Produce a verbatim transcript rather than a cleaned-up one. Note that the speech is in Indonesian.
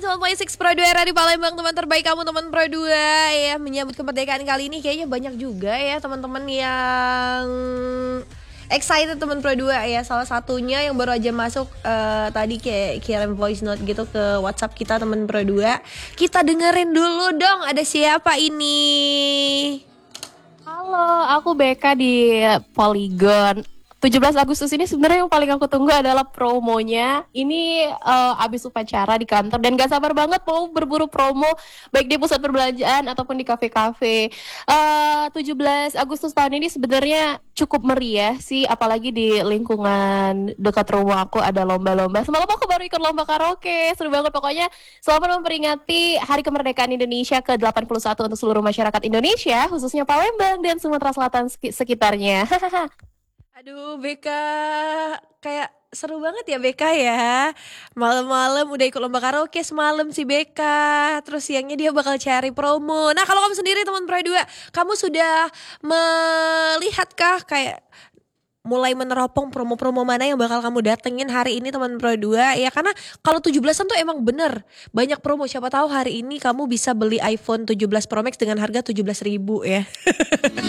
sembilan koma enam Pro dua era di Palembang, teman terbaik kamu, teman Pro dua ya. Menyambut kemerdekaan kali ini kayaknya banyak juga ya teman-teman yang excited teman Pro dua ya. Salah satunya yang baru aja masuk uh, tadi kayak kirim voice note gitu ke WhatsApp kita teman Pro dua. Kita dengerin dulu dong, ada siapa ini? Halo, aku Beka di Polygon. tujuh belas Agustus ini sebenarnya yang paling aku tunggu adalah promonya. Ini uh, abis upacara di kantor dan gak sabar banget mau berburu promo baik di pusat perbelanjaan ataupun di kafe-kafe. Uh, tujuh belas Agustus tahun ini sebenarnya cukup meriah sih, apalagi di lingkungan dekat rumah aku ada lomba-lomba. Semalam aku baru ikut lomba karaoke, seru banget pokoknya. Selamat memperingati Hari Kemerdekaan Indonesia ke delapan puluh satu untuk seluruh masyarakat Indonesia, khususnya Palembang dan Sumatera Selatan sekitarnya. Aduh Beka, kayak seru banget ya Beka ya. Malam-malam udah ikut lomba karaoke semalam si Beka. Terus siangnya dia bakal cari promo. Nah kalau kamu sendiri teman Pro dua, kamu sudah melihatkah kayak mulai meneropong promo-promo mana yang bakal kamu datengin hari ini teman Pro dua? Ya karena kalau tujuh belasan tuh emang bener banyak promo. Siapa tahu hari ini kamu bisa beli iPhone tujuh belas Pro Max dengan harga tujuh belas ribu ya.